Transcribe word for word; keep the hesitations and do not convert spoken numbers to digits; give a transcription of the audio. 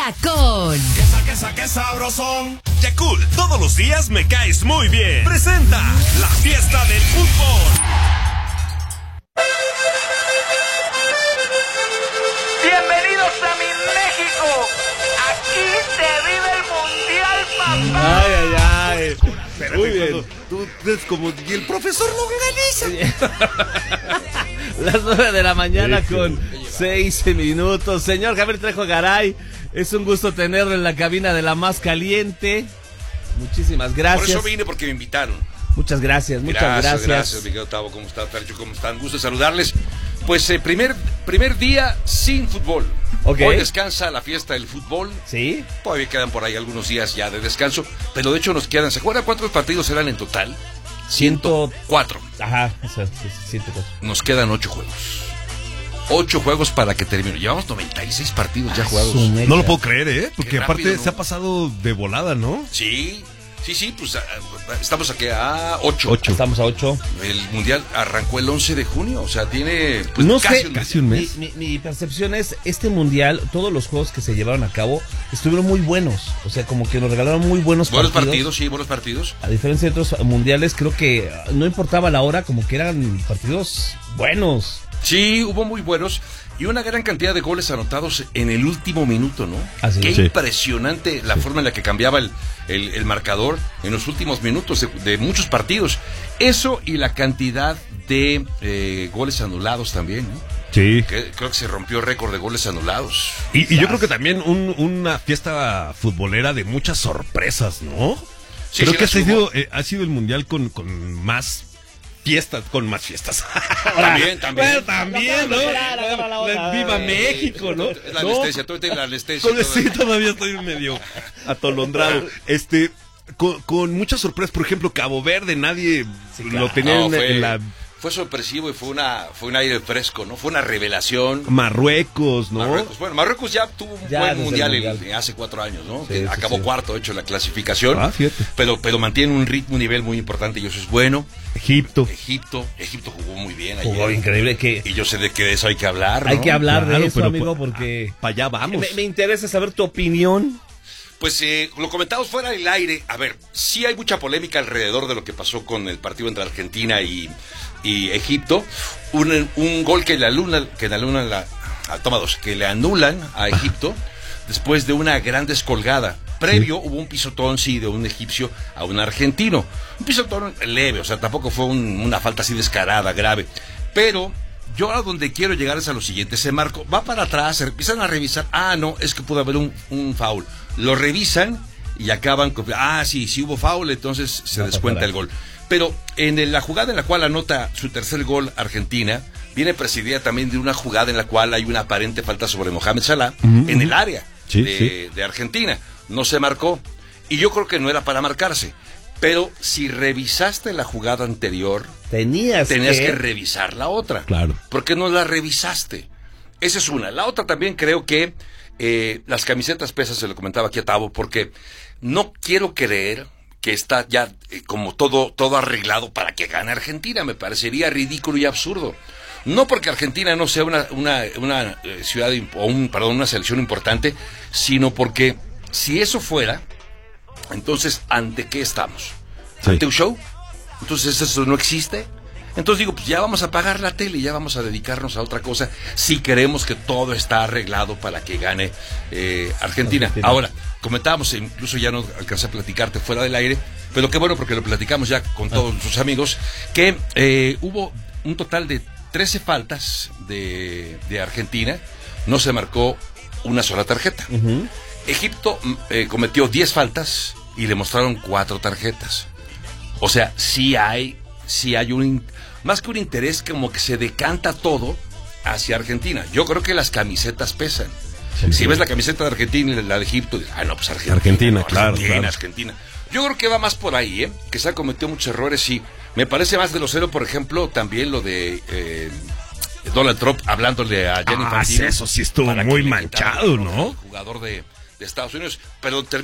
mañana con... Quesa, quesa, qué sabrosón. Yakult, todos los días me caes muy bien. Presenta la fiesta del fútbol. Bienvenidos a mi México. Aquí se vive el mundial, papá. Ay, ay, ay. Espérate, Muy bien. Tú eres como... Y el profesor Longaniza. Las nueve de la mañana con seis minutos. Señor Javier Trejo Garay, es un gusto tenerlo en la cabina de la más caliente. Muchísimas gracias. Por eso vine, porque me invitaron. Muchas gracias, muchas gracias. gracias. Gracias, Miguel Tavo, ¿cómo está? Tarcho, ¿cómo están? Gusto de saludarles. Pues eh, primer, primer día sin fútbol. Okay. Hoy descansa la fiesta del fútbol. ¿Sí? Todavía quedan por ahí algunos días ya de descanso, pero de hecho nos quedan, ¿se acuerdan cuántos partidos eran en total? ciento cuatro. Ajá, o sea, sí, ciento cuatro. Nos quedan ocho juegos. Ocho juegos para que termine. Llevamos noventa y seis partidos ya Ah, jugados. No lo puedo creer, ¿eh? Porque Qué rápido, aparte ¿no? se ha pasado de volada, ¿no? Sí, sí, sí, pues ah, estamos aquí a ocho. Ocho. Estamos a ocho. El mundial arrancó el once de junio, o sea, tiene pues, No casi sé, un casi un mes. Mi, mi, mi percepción es, este mundial, todos los juegos que se llevaron a cabo estuvieron muy buenos. O sea, como que nos regalaron muy buenos, Buenos partidos. partidos, sí, buenos partidos. A diferencia de otros mundiales, creo que no importaba la hora, como que eran partidos buenos. Sí, hubo muy buenos y una gran cantidad de goles anotados en el último minuto, ¿no? Así Qué es. Sí. impresionante la forma en la que cambiaba el, el, el marcador en los últimos minutos de, de muchos partidos. Eso y la cantidad de eh, goles anulados también, ¿no? Sí. Que, creo que se rompió récord de goles anulados. Y, y yo creo que también un- una fiesta futbolera de muchas sorpresas, ¿no? Sí, creo sí, que ha las hubo. sido, eh, ha sido el mundial con, con más fiestas, con más fiestas. También, también. Bueno, también, ¿no? La- Viva México, ¿no? Es la No, anestesia, tú tienes la anestesia. Con- todo. sí, todavía estoy medio atolondrado. Este, con, con muchas sorpresas, por ejemplo, Cabo Verde, nadie lo tenía No, en, fue, en la fue sorpresivo y fue una fue un aire fresco, ¿no? Fue una revelación. Marruecos, ¿no? Marruecos. Bueno, Marruecos ya tuvo un Ya, buen desde mundial, el mundial. el- hace cuatro años, ¿no? Sí, Que sí, acabó sí. cuarto, de hecho, en la clasificación. Ah, fíjate. Pero, pero mantiene un ritmo, un nivel muy importante y eso es bueno. Egipto. Egipto, Egipto jugó muy bien ayer. Jugó increíble que... Y yo sé de que de eso hay que hablar, ¿no? Hay que hablar Claro, de eso, pero amigo, pa- porque... Para allá vamos. Me, me interesa saber tu opinión. Pues eh, lo comentamos fuera del aire. A ver, sí hay mucha polémica alrededor de lo que pasó con el partido entre Argentina y, y Egipto. Un, un gol que le anulan, que le anulan la, ah, toma dos, que le anulan a Egipto después de una gran descolgada. Previo hubo un pisotón, sí, de un egipcio a un argentino. Un pisotón leve, o sea, tampoco fue un- una falta así descarada, grave. Pero yo a donde quiero llegar es a lo siguiente. Se marcó, va para atrás, se empiezan a revisar. Ah, no, es que pudo haber un, un foul. Lo revisan y acaban con... Ah, sí, sí hubo foul, entonces se No descuenta pasará. el gol. Pero en el- la jugada en la cual anota su tercer gol Argentina, viene precedida también de una jugada en la cual hay una aparente falta sobre Mohamed Salah Ujú, en el ujú. área Sí, de, sí. de Argentina. No se marcó. Y yo creo que no era para marcarse. Pero si revisaste la jugada anterior, Tenías, tenías que... que revisar la otra. Claro. ¿Por qué no la revisaste? Esa es una. La otra también creo que eh, las camisetas pesas, se lo comentaba aquí a Tavo, porque no quiero creer que está ya eh, como todo, todo arreglado para que gane Argentina. Me parecería ridículo y absurdo. No porque Argentina no sea una, una, una eh, ciudad imp- o un, perdón, una selección importante, sino porque si eso fuera, entonces ¿ante qué estamos? Sí. ¿Ante un show? Entonces eso no existe. Entonces digo, pues ya vamos a apagar la tele, ya vamos a dedicarnos a otra cosa si queremos que todo está arreglado para que gane eh, Argentina. Argentina. Ahora, comentábamos, e incluso ya no alcancé a platicarte fuera del aire, pero qué bueno porque lo platicamos ya con todos nuestros amigos, que eh, hubo un total de trece faltas de, de Argentina, no se marcó una sola tarjeta. Ujú. Egipto eh, cometió diez faltas y le mostraron cuatro tarjetas. O sea, sí hay, sí hay un, in- más que un interés, como que se decanta todo hacia Argentina. Yo creo que las camisetas pesan. Sí, si sí. ves la camiseta de Argentina y la de Egipto, dices, ah, no, pues Argentina. Argentina, no, claro, Argentina, claro. Argentina. Yo creo que va más por ahí, ¿eh? Que se han cometido muchos errores, sí. Me parece más grosero, por ejemplo, también lo de eh, Donald Trump hablándole a Gianni Ah, Infantino. eso sí estuvo para que muy le quitaran manchado, el ¿no? jugador de, de Estados Unidos. Pero